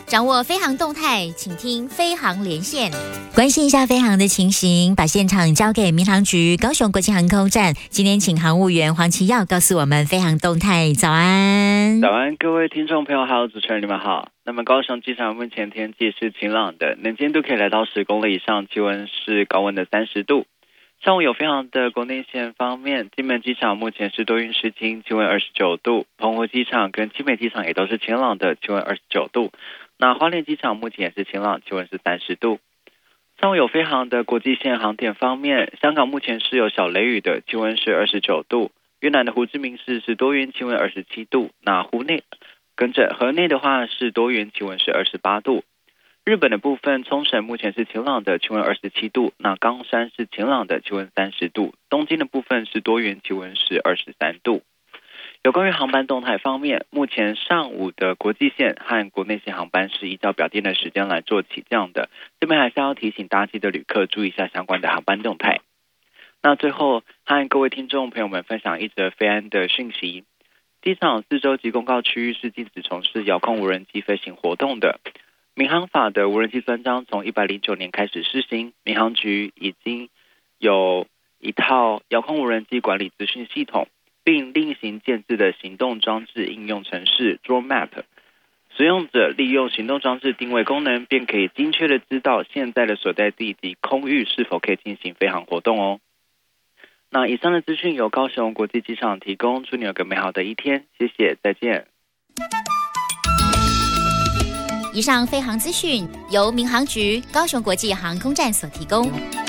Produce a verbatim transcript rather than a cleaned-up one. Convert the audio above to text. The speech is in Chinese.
掌握飞航动态，请听飞航连线。 关心一下飞航的情形，把现场交给民航局高雄国际航空站。今天请航务员黄奇耀告诉我们飞航动态。早安， 早安，各位听众朋友还有主持人，你们好。那么高雄机场目前天气是晴朗的，能见度可以来到十公里以上，气温是高温的三十度。上午有飞航的国内线方面，金门机场目前是多云时晴，气温二十九度；澎湖机场跟金美机场也都是晴朗的，气温二十九度。那花莲机场目前也是晴朗，气温是三十度。上午有飞航的国际线航点方面，香港目前是有小雷雨的，气温是二十九度；越南的胡志明市是多云，气温二十七度。那湖内跟着河内的话是多云，气温是二十八度。日本的部分，冲绳目前是晴朗的，气温二十七度；那冈山是晴朗的，气温三十度。东京的部分是多云，气温是二十三度。有关于航班动态方面，目前上午的国际线和国内线航班是依照表定的时间来做起降的，这边还是要提醒搭机的旅客注意一下相关的航班动态。那最后和各位听众朋友们分享一则飞安的讯息，机场四周及公告区域是禁止从事遥控无人机飞行活动的。民航法的无人机专章从一百零九年开始施行，民航局已经有一套遥控无人机管理资讯系统，并另行建制的行动装置应用程式 Drone Map， 使用者利用行动装置定位功能，便可以精确的知道现在的所在地及空域是否可以进行飞航活动哦。那以上的资讯由高雄国际机场提供，祝你有个美好的一天，谢谢，再见。 以上飞航资讯由民航局高雄国际航空站所提供。